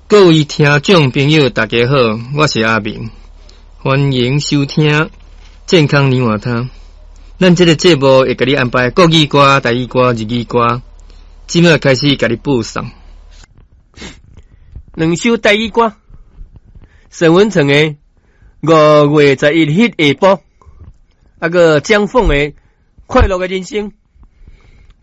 各位听众朋友，大家好，我是阿明，欢迎收听健康年华汤。咱这个节目会给你安排国语歌、台语歌、日语歌，即马开始给你播送。 两首台语歌，沈文成的5月11日下晡，个江凤的快乐的人生。